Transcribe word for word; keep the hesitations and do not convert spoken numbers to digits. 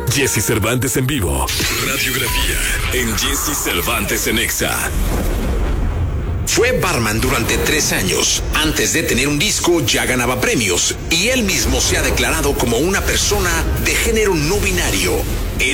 Jesse Cervantes en vivo. Radiografía en Jesse Cervantes en Exa. Fue barman durante tres años. Antes de tener un disco ya ganaba premios y él mismo se ha declarado como una persona de género no binario.